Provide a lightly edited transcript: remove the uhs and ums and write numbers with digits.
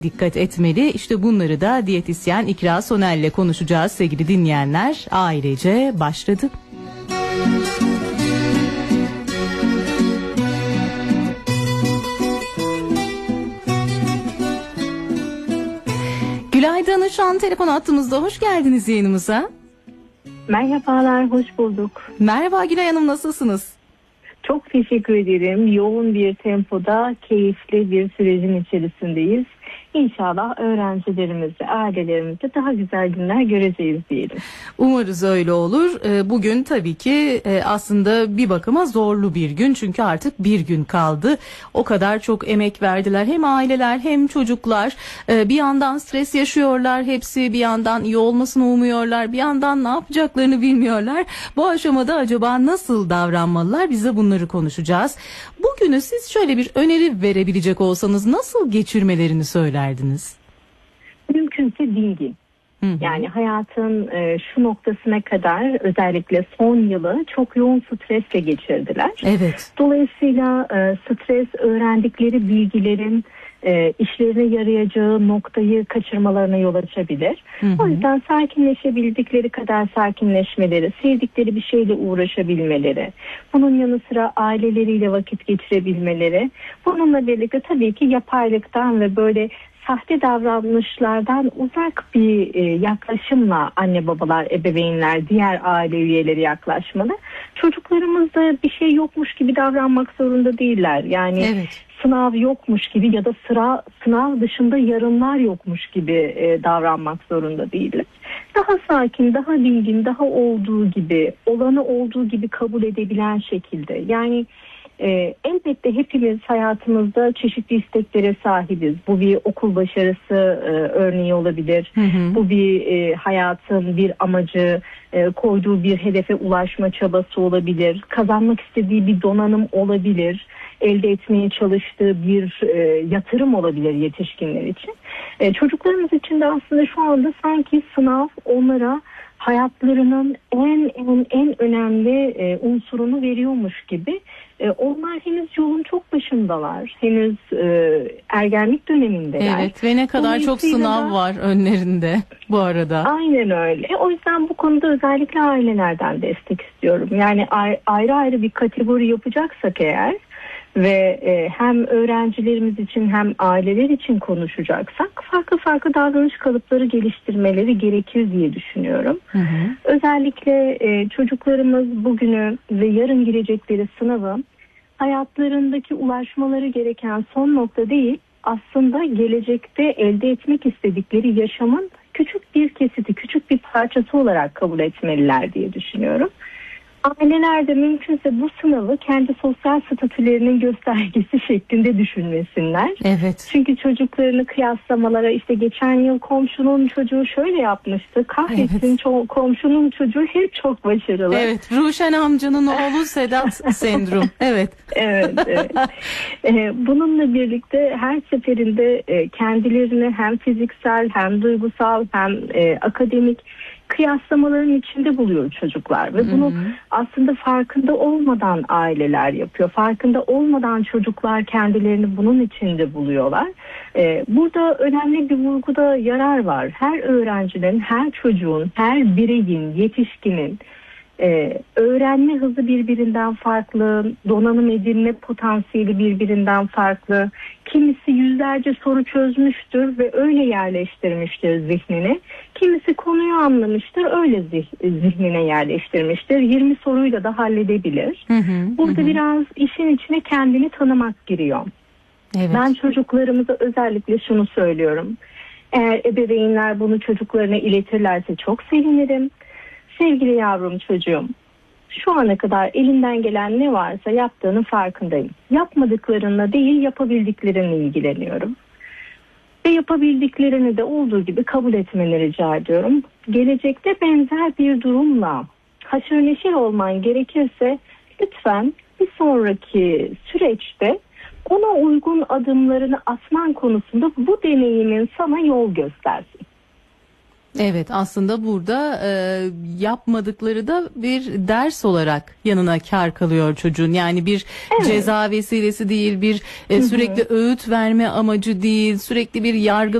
dikkat etmeli? İşte bunları da diyetisyen İkra Soner ile konuşacağız sevgili dinleyenler. Ailece başladı. Gülay Danışan telefon hattımızda. Hoş geldiniz yayınımıza. Merhabalar, hoş bulduk. Merhaba Gülay Hanım, nasılsınız? Çok teşekkür ederim. Yoğun bir tempoda keyifli bir sürecin içerisindeyiz. İnşallah öğrencilerimizle, ailelerimize daha güzel günler göreceğiz diyelim. Umarız öyle olur. Bugün tabii ki aslında bir bakıma zorlu bir gün. Çünkü artık bir gün kaldı. O kadar çok emek verdiler. Hem aileler hem çocuklar. Bir yandan stres yaşıyorlar. Hepsi bir yandan iyi olmasını umuyorlar. Bir yandan ne yapacaklarını bilmiyorlar. Bu aşamada acaba nasıl davranmalılar? Biz de bunları konuşacağız. Bugünü siz şöyle bir öneri verebilecek olsanız nasıl geçirmelerini söylerdiniz? Mümkünse dingin. Yani hayatın şu noktasına kadar özellikle son yılı çok yoğun stresle geçirdiler. Evet. Dolayısıyla stres öğrendikleri bilgilerin işlerine yarayacağı noktayı kaçırmalarına yol açabilir. O yüzden sakinleşebildikleri kadar sakinleşmeleri, sevdikleri bir şeyle uğraşabilmeleri, bunun yanı sıra aileleriyle vakit geçirebilmeleri, bununla birlikte tabii ki yapaylıktan ve böyle sahte davranışlardan uzak bir yaklaşımla anne babalar, ebeveynler, diğer aile üyeleri yaklaşmalı. Çocuklarımız da bir şey yokmuş gibi davranmak zorunda değiller. Yani evet. Sınav yokmuş gibi ya da sınav dışında yarınlar yokmuş gibi davranmak zorunda değiller. Daha sakin, daha bilgin, daha olduğu gibi, olanı olduğu gibi kabul edebilen şekilde. Yani elbette hepimiz hayatımızda çeşitli isteklere sahibiz. Bu bir okul başarısı örneği olabilir. Bu bir hayatın bir amacı, koyduğu bir hedefe ulaşma çabası olabilir. Kazanmak istediği bir donanım olabilir. Elde etmeye çalıştığı bir yatırım olabilir yetişkinler için. Çocuklarımız için de aslında şu anda sanki sınav onlara hayatlarının en önemli unsurunu veriyormuş gibi. Onlar henüz yolun çok başındalar. Henüz ergenlik dönemindeler. Evet ve ne kadar çok sınav var önlerinde bu arada. Aynen öyle. O yüzden bu konuda özellikle ailelerden destek istiyorum. Yani ayrı ayrı bir kategori yapacaksak eğer ve hem öğrencilerimiz için hem aileler için konuşacaksak farklı davranış kalıpları geliştirmeleri gerekir diye düşünüyorum. Özellikle çocuklarımız bugünü ve yarın girecekleri sınavı hayatlarındaki ulaşmaları gereken son nokta değil, aslında gelecekte elde etmek istedikleri yaşamın küçük bir kesiti, küçük bir parçası olarak kabul etmeliler diye düşünüyorum. Aileler de mümkünse bu sınavı kendi sosyal statülerinin göstergesi şeklinde düşünmesinler. Evet. Çünkü çocuklarını kıyaslamalara, işte geçen yıl komşunun çocuğu şöyle yapmıştı, kahretsin komşunun çocuğu hep çok başarılı. Evet, Ruşen amcanın oğlu Sedat sendrom. Evet. Evet. Bununla birlikte her seferinde kendilerini hem fiziksel hem duygusal hem akademik kıyaslamaların içinde buluyor çocuklar ve bunu aslında farkında olmadan aileler yapıyor. Farkında olmadan çocuklar kendilerini bunun içinde buluyorlar. Burada önemli bir vurguda yarar var. Her öğrencinin, her çocuğun, her bireyin, yetişkinin öğrenme hızı birbirinden farklı, donanım edinme potansiyeli birbirinden farklı. Kimisi yüzlerce soru çözmüştür ve öyle yerleştirmiştir zihnine. Kimisi konuyu anlamıştır, öyle zihnine yerleştirmiştir. 20 soruyla da halledebilir. Burada biraz işin içine kendini tanımak giriyor. Evet. Ben çocuklarımıza özellikle şunu söylüyorum. Eğer ebeveynler bunu çocuklarına iletirlerse çok sevinirim. Sevgili yavrum, çocuğum, şu ana kadar elinden gelen ne varsa yaptığının farkındayım. Yapmadıklarınla değil, yapabildiklerinle ilgileniyorum. Ve yapabildiklerini de olduğu gibi kabul etmeni rica ediyorum. Gelecekte benzer bir durumla haşır neşir olman gerekirse lütfen bir sonraki süreçte ona uygun adımlarını atman konusunda bu deneyimin sana yol göstersin. Evet, aslında burada yapmadıkları da bir ders olarak yanına kâr kalıyor çocuğun. Yani bir ceza vesilesi değil, bir sürekli öğüt verme amacı değil, sürekli bir yargı